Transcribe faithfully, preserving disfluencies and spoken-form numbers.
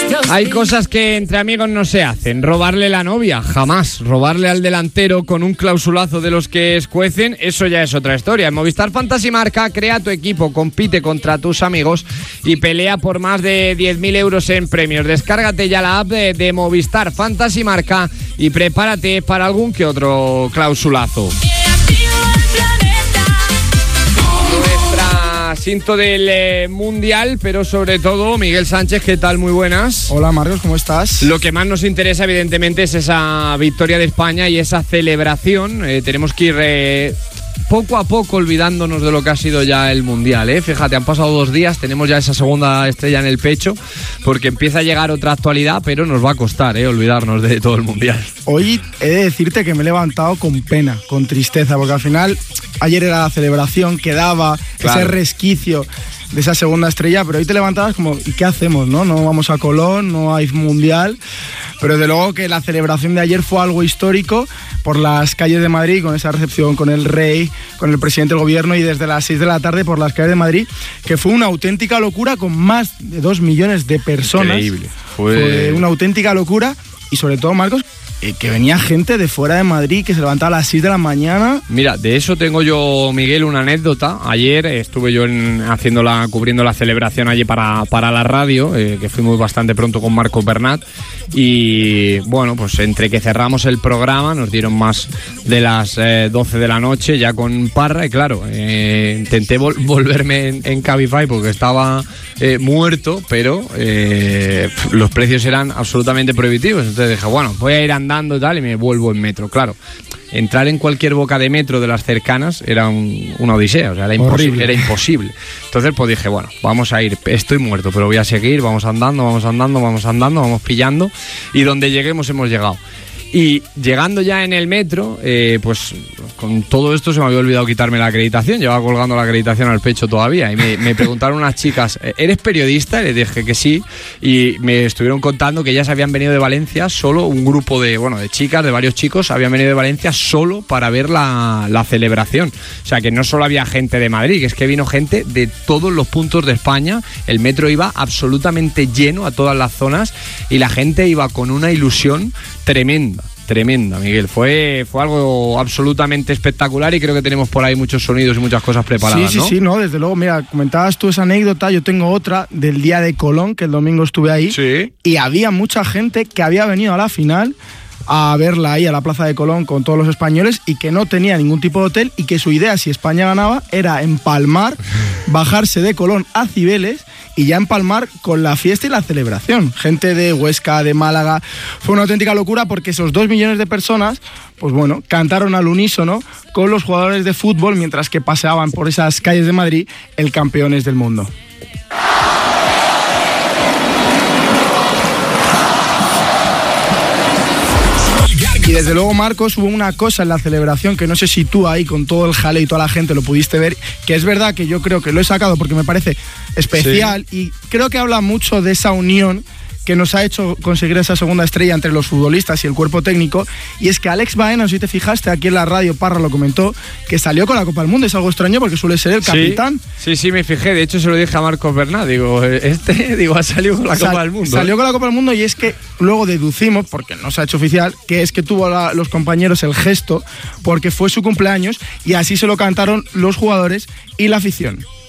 Hay cosas que entre amigos no se hacen. Robarle la novia, jamás. Robarle al delantero con un clausulazo de los que escuecen, eso ya es otra historia. En Movistar Fantasy Marca, crea tu equipo, compite contra tus amigos y pelea por más de diez mil euros en premios. Descárgate ya la app de, de Movistar Fantasy Marca y prepárate para algún que otro clausulazo. Asiento del eh, Mundial, pero sobre todo, Miguel Sánchez, ¿qué tal? Muy buenas. Hola, Marcos, ¿cómo estás? Lo que más nos interesa, evidentemente, es esa victoria de España y esa celebración. Eh, tenemos que ir eh, poco a poco olvidándonos de lo que ha sido ya el Mundial, ¿eh? Fíjate, han pasado dos días, tenemos ya esa segunda estrella en el pecho, porque empieza a llegar otra actualidad, pero nos va a costar, ¿eh? Olvidarnos de todo el Mundial. Hoy he de decirte que me he levantado con pena, con tristeza, porque al final ayer era la celebración, quedaba claro. Ese resquicio de esa segunda estrella, pero hoy te levantabas como, ¿y qué hacemos? No, no vamos a Colón, no hay Mundial, pero desde luego que la celebración de ayer fue algo histórico por las calles de Madrid, con esa recepción con el rey, con el presidente del gobierno, y desde las seis de la tarde por las calles de Madrid, que fue una auténtica locura con más de dos millones de personas. Increíble. Fue, fue una auténtica locura y sobre todo, Marcos, Eh, que venía gente de fuera de Madrid que se levantaba a las seis de la mañana. Mira, de eso tengo yo, Miguel, una anécdota. Ayer estuve yo en, haciéndola, cubriendo la celebración allí para, para la radio, eh, que fuimos bastante pronto con Marcos Bernat. Y bueno, pues entre que cerramos el programa, nos dieron más de las eh, doce de la noche, ya con Parra, y claro, eh, intenté vol- volverme en, en Cabify porque estaba eh, muerto, pero eh, los precios eran absolutamente prohibitivos. Entonces dije, bueno, voy a ir andando andando y tal, y me vuelvo en metro. Claro, entrar en cualquier boca de metro de las cercanas era un, una odisea, o sea, era imposible, era imposible. Entonces pues dije, bueno, vamos a ir, estoy muerto, pero voy a seguir, vamos andando, vamos andando, vamos andando, vamos pillando, y donde lleguemos hemos llegado. Y llegando ya en el metro, eh, pues con todo esto se me había olvidado quitarme la acreditación. Llevaba colgando la acreditación al pecho todavía. Y me, me preguntaron unas chicas, ¿eres periodista? Y les dije que sí. Y me estuvieron contando que ellas habían venido de Valencia solo, un grupo de, bueno, de chicas, de varios chicos, habían venido de Valencia solo para ver la, la celebración. O sea, que no solo había gente de Madrid, que es que vino gente de todos los puntos de España. El metro iba absolutamente lleno a todas las zonas y la gente iba con una ilusión tremenda. Tremenda, Miguel. Fue, fue algo absolutamente espectacular y creo que tenemos por ahí muchos sonidos y muchas cosas preparadas, sí, sí, ¿no? Sí, sí, no, desde luego. Mira, comentabas tú esa anécdota, yo tengo otra del día de Colón, que el domingo estuve ahí, sí. Y había mucha gente que había venido a la final a verla ahí a la Plaza de Colón con todos los españoles y que no tenía ningún tipo de hotel y que su idea, si España ganaba, era empalmar, bajarse de Colón a Cibeles y ya empalmar con la fiesta y la celebración. Gente de Huesca, de Málaga. Fue una auténtica locura porque esos dos millones de personas, pues bueno, cantaron al unísono con los jugadores de fútbol mientras que paseaban por esas calles de Madrid el campeones del mundo. Y desde luego, Marcos, hubo una cosa en la celebración que no sé si tú ahí con todo el jaleo y toda la gente lo pudiste ver, que es verdad que yo creo que lo he sacado porque me parece especial, sí. Y creo que habla mucho de esa unión que nos ha hecho conseguir esa segunda estrella entre los futbolistas y el cuerpo técnico, y es que Alex Baena, no sé si te fijaste, aquí en la radio Parra lo comentó, que salió con la Copa del Mundo. Es algo extraño porque suele ser el capitán. Sí, sí, sí, me fijé, de hecho se lo dije a Marcos Bernat, digo, este, digo, ha salido con la Sal, Copa del Mundo. Salió ¿eh? con la Copa del Mundo, y es que luego deducimos, porque no se ha hecho oficial, que es que tuvo la, los compañeros el gesto, porque fue su cumpleaños, y así se lo cantaron los jugadores y la afición.